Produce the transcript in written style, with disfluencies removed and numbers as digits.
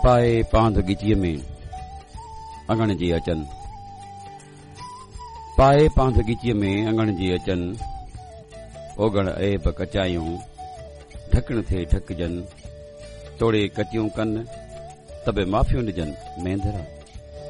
पाए पांध गिचीअ में अङण जे अचनि, पाए पांध गिचीअ में अङण जे अचनि, ओगण ऐब कचायूं ढकण थे ढकजनि, तोड़े कचियूं कनि तबे माफ़ियूं ॾिजनि मेंदरा।